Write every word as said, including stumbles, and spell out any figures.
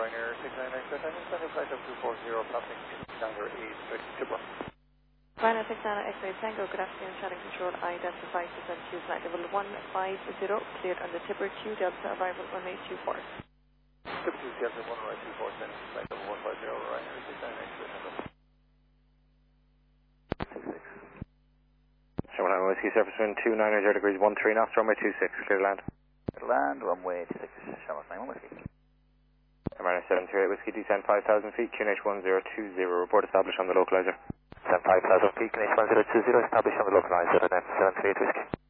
Ryanair six nine nine seven, Center flight of two four zero, passing Tango eight six Tipper. Ryanair six nine nine X-ray Tango, good afternoon, Channel Control, identified descent to flight level one five zero, cleared under Tipper two Delta, arrival one eight two four. Tipper two Delta one eight two four, center flight level one five zero, Ryanair six nine nine X-ray Tango. Seven nine Whiskey, surface wind two nine zero degrees one three knots, runway two six, clear to land. Land, runway two six, Shamrock nine one Whiskey. Ryanair seven two eight Whiskey, descend five thousand feet, Q N H one zero two zero, report established on the localizer. Descend five thousand feet, Q N H one zero two zero, established on the localizer, and then seven three eight Whiskey.